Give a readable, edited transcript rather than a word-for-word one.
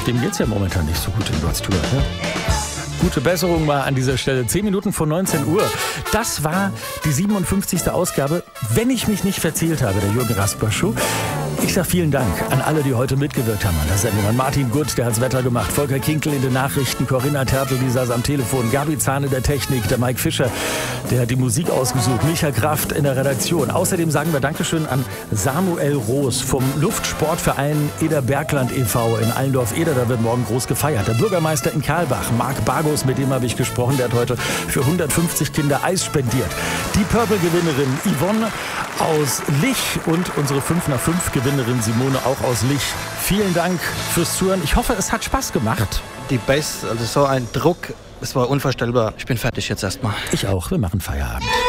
Dem geht's ja momentan nicht so gut in Rod Stewart. Ne? Gute Besserung mal an dieser Stelle. 10 Minuten vor 19 Uhr. Das war die 57. Ausgabe, wenn ich mich nicht verzählt habe, der Jürgen Rasper Show. Ich sage vielen Dank an alle, die heute mitgewirkt haben an der Sendung. An Martin Gutt, der hat's Wetter gemacht. Volker Kinkel in den Nachrichten. Corinna Tertl, die saß am Telefon. Gabi Zahn in der Technik. Der Mike Fischer, der hat die Musik ausgesucht. Micha Kraft in der Redaktion. Außerdem sagen wir Dankeschön an Samuel Roos vom Luftsportverein Eder-Bergland e.V. in Allendorf-Eder. Da wird morgen groß gefeiert. Der Bürgermeister in Karlbach, Marc Bargos, mit dem habe ich gesprochen. Der hat heute für 150 Kinder Eis spendiert. Die Purple-Gewinnerin Yvonne aus Lich und unsere 5 nach 5 Gewinnerin Simone auch aus Lich. Vielen Dank fürs Zuhören. Ich hoffe, es hat Spaß gemacht. Die Bass, also so ein Druck, es war unvorstellbar. Ich bin fertig jetzt erstmal. Ich auch. Wir machen Feierabend.